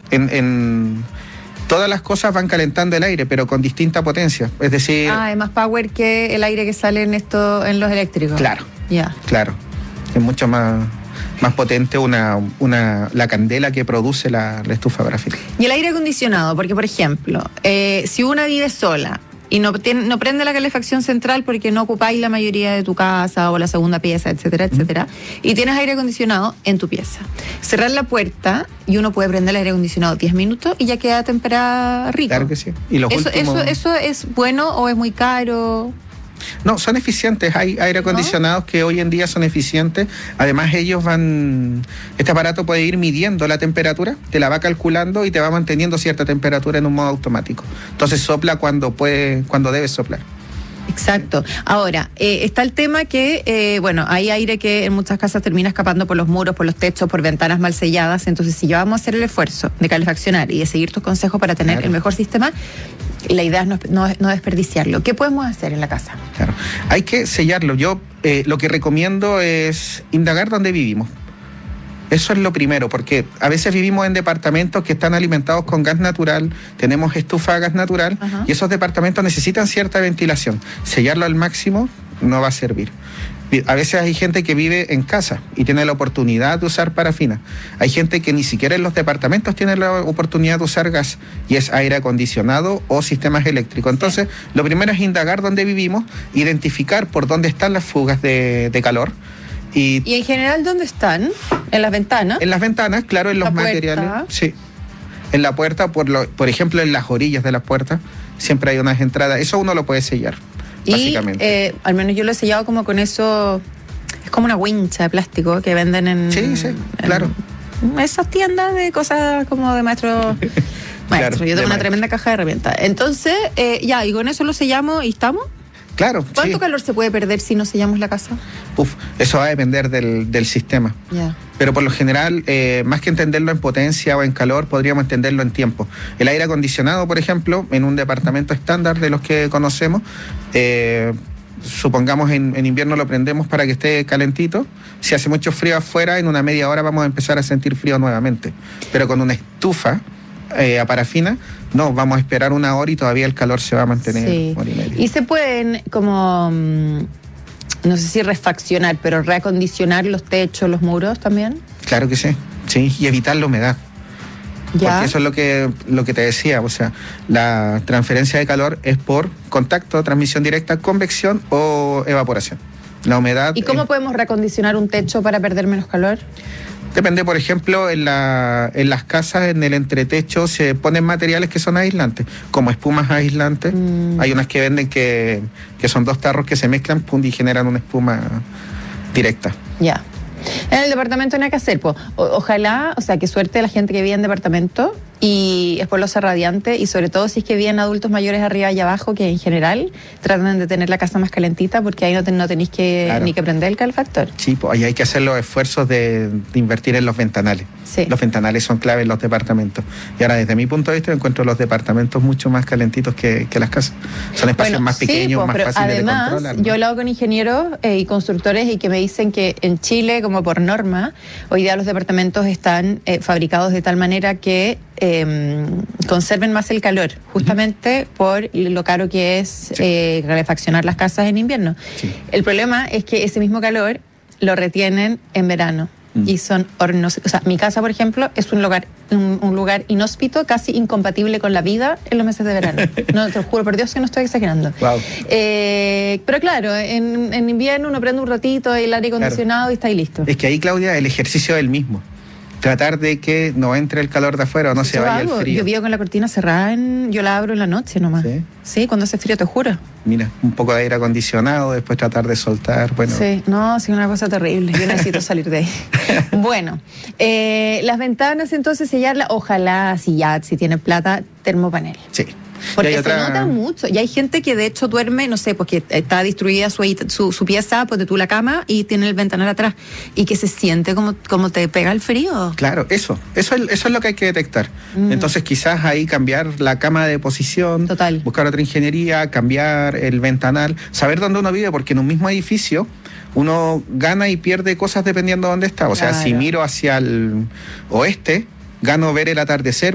En todas las cosas van calentando el aire, pero con distinta potencia. Es decir... es más power que el aire que sale en los eléctricos. Claro. Ya. Claro. Es mucho más potente la candela que produce la estufa parafina. Y el aire acondicionado, porque por ejemplo, si una vive sola y no prende la calefacción central porque no ocupáis la mayoría de tu casa o la segunda pieza, etcétera, etcétera, y tienes aire acondicionado en tu pieza, cerrar la puerta y uno puede prender el aire acondicionado 10 minutos y ya queda temperada rico. Claro que sí. Y ¿Eso es bueno o es muy caro? No, son eficientes. Hay aire acondicionados que hoy en día son eficientes. Además, este aparato puede ir midiendo la temperatura, te la va calculando y te va manteniendo cierta temperatura en un modo automático. Entonces sopla cuando debe soplar. Exacto. Ahora, está el tema que, hay aire que en muchas casas termina escapando por los muros, por los techos, por ventanas mal selladas. Entonces, si ya vamos a hacer el esfuerzo de calefaccionar y de seguir tus consejos para tener el mejor sistema, la idea es no desperdiciarlo. ¿Qué podemos hacer en la casa? Claro, hay que sellarlo. Yo lo que recomiendo es indagar dónde vivimos. Eso es lo primero, porque a veces vivimos en departamentos que están alimentados con gas natural, tenemos estufa a gas natural, y esos departamentos necesitan cierta ventilación. Sellarlo al máximo no va a servir. A veces hay gente que vive en casa y tiene la oportunidad de usar parafina. Hay gente que ni siquiera en los departamentos tiene la oportunidad de usar gas, y es aire acondicionado o sistemas eléctricos. Entonces, lo primero es indagar dónde vivimos, identificar por dónde están las fugas de calor. ¿Y en general dónde están? ¿En las ventanas? En las ventanas, claro, en los materiales. Sí. En la puerta, por ejemplo, en las orillas de las puertas, siempre hay unas entradas. Eso uno lo puede sellar, básicamente. Al menos yo lo he sellado como con eso. Es como una wincha de plástico que venden en... Sí, claro. Esas tiendas de cosas como de maestro. Claro, yo tengo una tremenda caja de herramientas. Entonces, y con eso lo sellamos y estamos. Claro. ¿Cuánto calor se puede perder si no sellamos la casa? Eso va a depender del sistema. Pero por lo general, más que entenderlo en potencia o en calor, podríamos entenderlo en tiempo. El aire acondicionado, por ejemplo, en un departamento estándar de los que conocemos, supongamos en invierno lo prendemos para que esté calentito. Si hace mucho frío afuera, en una media hora vamos a empezar a sentir frío nuevamente. Pero con una estufa a parafina, no, vamos a esperar una hora y todavía el calor se va a mantener hora y media. Y se pueden como, no sé si refaccionar, pero reacondicionar los techos, los muros también. Claro que sí, y evitar la humedad. Porque eso es lo que te decía, o sea, la transferencia de calor es por contacto, transmisión directa, convección o evaporación. La humedad. ¿Y cómo podemos reacondicionar un techo para perder menos calor? Depende, por ejemplo, en las casas, en el entretecho, se ponen materiales que son aislantes, como espumas aislantes. Hay unas que venden que son 2 tarros que se mezclan y generan una espuma directa. Ya. En el departamento no hay que hacer, ojalá, o sea, qué suerte la gente que vive en departamento y es por lo radiante, y sobre todo si es que viven adultos mayores arriba y abajo, que en general tratan de tener la casa más calentita, porque ahí no tenéis ni que prender el calefactor. Sí, ahí hay que hacer los esfuerzos de invertir en los ventanales. Los ventanales son clave en los departamentos. Y ahora, desde mi punto de vista, encuentro los departamentos mucho más calentitos que las casas. Son espacios más pequeños, más fáciles de controlar. Además, yo he hablado con ingenieros y constructores y que me dicen que en Chile, como por norma, hoy día los departamentos están fabricados de tal manera que conserven más el calor, justamente por lo caro que es calefaccionar las casas en invierno. El problema es que ese mismo calor lo retienen en verano. Y son hornos. O sea, mi casa, por ejemplo, es un lugar inhóspito, casi incompatible con la vida en los meses de verano. No, te lo juro por Dios que no estoy exagerando. Wow. Pero claro, en invierno uno prende un ratito el aire acondicionado y está ahí listo. Es que ahí, Claudia, el ejercicio es el mismo. Tratar de que no entre el calor de afuera o no se vaya el frío. Yo vivo con la cortina cerrada, yo la abro en la noche nomás. Sí, cuando hace frío, te juro. Mira, un poco de aire acondicionado, después tratar de soltar, Sí, una cosa terrible, yo necesito salir de ahí. Bueno, las ventanas entonces sellarlas, ojalá, si tiene plata, termopanel. Sí. Porque se nota mucho. Y hay gente que de hecho duerme, no sé, porque está destruida su pieza, ponte tú la cama y tiene el ventanal atrás. Y que se siente como te pega el frío. Claro, eso es lo que hay que detectar. Entonces quizás ahí cambiar la cama de posición. Total. Buscar otra ingeniería, cambiar el ventanal, saber dónde uno vive, porque en un mismo edificio uno gana y pierde cosas dependiendo de dónde está. O sea, si miro hacia el oeste, gano ver el atardecer,